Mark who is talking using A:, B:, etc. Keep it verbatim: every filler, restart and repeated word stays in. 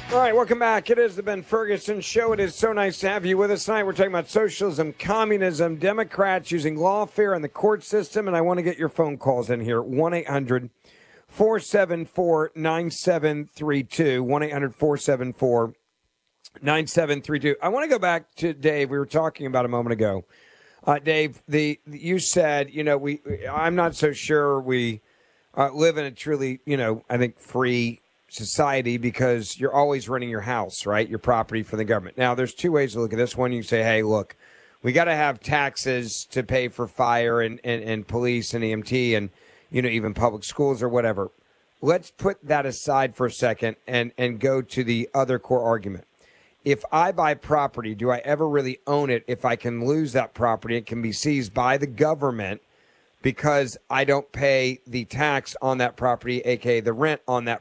A: All right, welcome back. It is the Ben Ferguson Show. It is so nice to have you with us tonight. We're talking about socialism, communism, Democrats using lawfare and the court system, and I want to get your phone calls in here. one eight hundred four seven four nine seven three two. one eight hundred four seven four nine seven three two. I want to go back to Dave. We were talking about a moment ago. Uh, Dave, the you said, you know, we. I'm not so sure we uh, live in a truly, you know, I think free society because you're always renting your house, right? Your property for the government. Now, there's two ways to look at this. One, you say, hey, look, we got to have taxes to pay for fire and, and, and police and E M T and, you know, even public schools or whatever. Let's put that aside for a second and, and go to the other core argument. If I buy property, do I ever really own it if I can lose that property? It can be seized by the government because I don't pay the tax on that property, a k a the rent on that